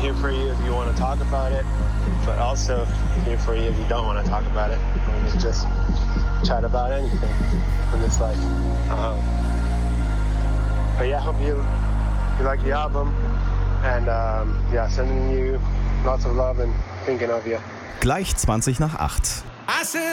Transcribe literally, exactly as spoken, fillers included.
here for you if you want to talk about it, but also here for you if you don't want to talk about it. We can just chat about anything in this life. Um, but yeah, I hope you, you like the album. And um, yeah, sending you lots of love and thinking of you. Gleich zwanzig nach acht.